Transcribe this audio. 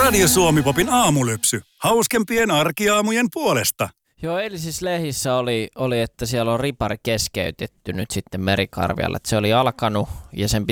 Radio Suomi-popin aamulypsy. Hauskempien arkiaamujen puolesta. Joo, eilisissä lehdissä oli, että siellä on ripari keskeytetty nyt sitten Merikarvialla. Että se oli alkanut ja sen